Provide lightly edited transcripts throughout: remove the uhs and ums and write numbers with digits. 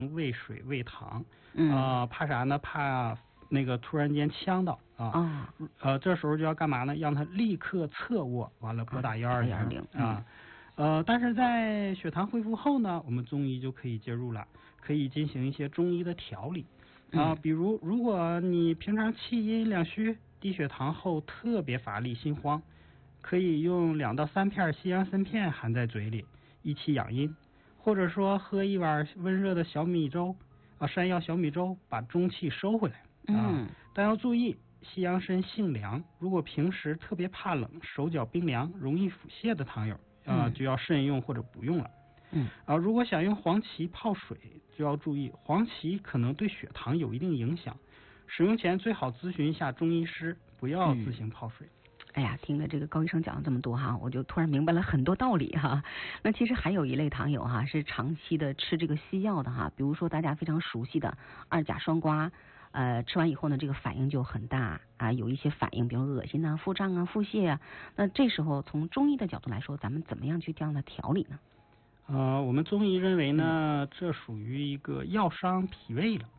喂水喂糖，怕啥呢？怕那个突然间呛到啊。这时候就要干嘛呢？让他立刻侧卧，完了拨打120啊。但是在血糖恢复后呢，我们中医就可以介入了，可以进行一些中医的调理啊。比如，如果你平常气阴两虚、低血糖后特别乏力、心慌，可以用2到3片西洋参片含在嘴里，一起养阴。或者说喝一碗温热的小米粥山药小米粥，把中气收回来啊。但要注意，西洋参性凉，如果平时特别怕冷、手脚冰凉、容易腹泻的糖友就要慎用或者不用了。如果想用黄芪泡水，就要注意黄芪可能对血糖有一定影响，使用前最好咨询一下中医师，不要自行泡水。 哎呀，听了这个高医生讲了这么多哈，我就突然明白了很多道理哈。那其实还有一类糖友哈，是长期的吃这个西药的哈，比如说大家非常熟悉的2甲双胍，吃完以后呢，这个反应就很大啊，有一些反应，比如恶心啊、腹胀啊、腹泻啊。那这时候从中医的角度来说，咱们怎么样去这样的调理呢？ 我们中医认为呢，这属于一个药伤脾胃了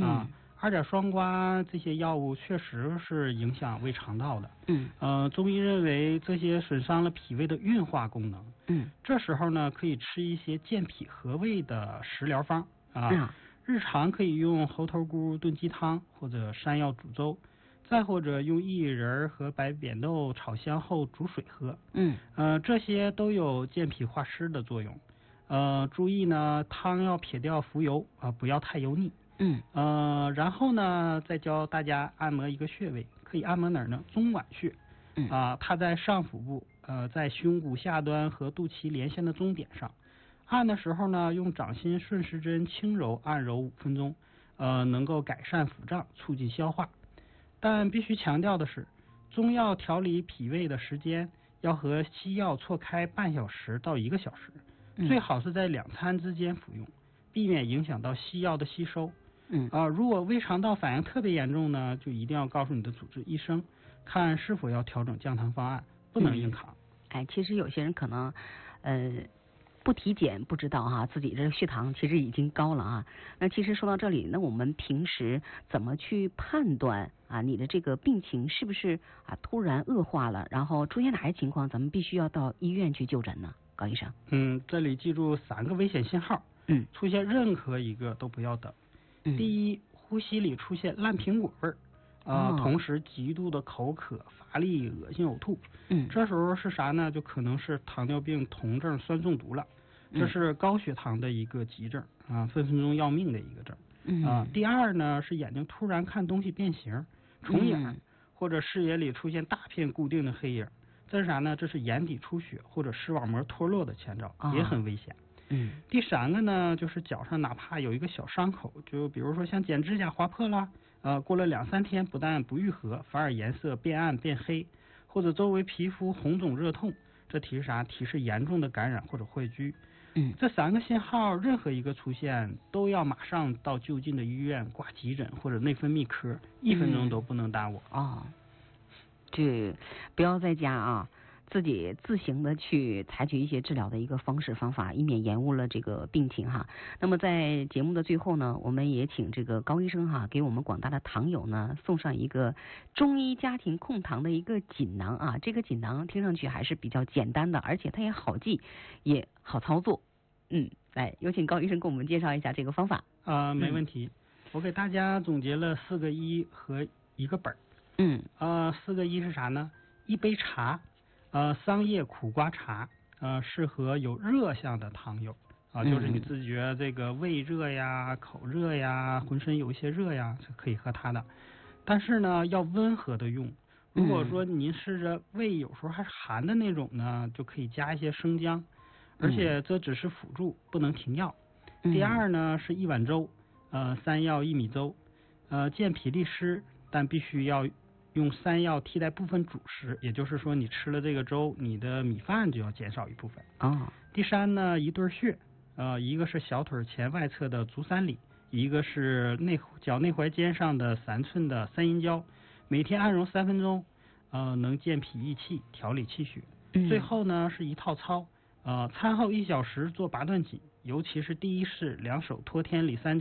2甲双胍这些药物确实是影响胃肠道的。中医认为这些损伤了脾胃的运化功能。这时候呢，可以吃一些健脾和胃的食疗方日常可以用猴头菇炖鸡汤，或者山药煮粥，再或者用薏仁和白扁豆炒香后煮水喝。这些都有健脾化湿的作用。注意呢，汤要撇掉浮油不要太油腻。然后呢，再教大家按摩一个穴位，可以按摩哪儿呢？中脘穴。它在上腹部，在胸骨下端和肚脐连线的中点上。按的时候呢，用掌心顺时针轻揉按揉5分钟，能够改善腹胀，促进消化。但必须强调的是，中药调理脾胃的时间要和西药错开半小时到1个小时，最好是在2餐之间服用，避免影响到西药的吸收。如果胃肠道反应特别严重呢，就一定要告诉你的主治医生，看是否要调整降糖方案，不能硬扛。 其实有些人可能不体检不知道哈，自己这血糖其实已经高了啊。那其实说到这里，那我们平时怎么去判断你的这个病情是不是突然恶化了，然后出现哪些情况，咱们必须要到医院去就诊呢？高医生。 这里记住3个危险信号。出现任何一个都不要等。第一，呼吸里出现烂苹果味儿，同时极度的口渴、乏力、恶心、呕吐。这时候是啥呢？就可能是糖尿病酮症酸中毒了，这是高血糖的一个急症分分钟要命的一个症。第二呢，是眼睛突然看东西变形、重眼，或者视野里出现大片固定的黑影，这是啥呢？这是眼底出血或者视网膜脱落的前兆，也很危险。第3个呢，就是脚上哪怕有一个小伤口，就比如说像剪指甲划破了，过了2、3天不但不愈合，反而颜色变暗变黑，或者周围皮肤红肿热痛，这提示啥？提示严重的感染或者坏疽。这3个信号任何一个出现，都要马上到就近的医院挂急诊或者内分泌科，1分钟都不能耽误。 这不要在家自己自行的去采取一些治疗的一个方式方法，以免延误了这个病情哈。那么在节目的最后呢，我们也请这个高医生给我们广大的糖友呢送上一个中医家庭控糖的一个锦囊这个锦囊听上去还是比较简单的，而且它也好记，也好操作。来，有请高医生给我们介绍一下这个方法。 没问题。我给大家总结了4个1和1个本。4个1是啥呢？1杯茶。桑叶苦瓜茶，适合有热象的糖友就是你自觉这个胃热呀、口热呀、浑身有一些热呀，是可以喝它的。但是呢，要温和的用。如果说您是着胃有时候还是寒的那种呢，就可以加一些生姜，而且这只是辅助，不能停药。第2呢，是1碗粥，3药1米粥，健脾利湿，但必须要用3药替代部分主食，也就是说你吃了这个粥，你的米饭就要减少一部分。第3呢，1对穴，一个是小腿前外侧的足三里，一个是脚内踝尖上的3寸的三阴交，每天按揉3分钟，能健脾益气，调理气血。最后呢是一套操，餐后1小时做8段锦，尤其是第1式2手托天理3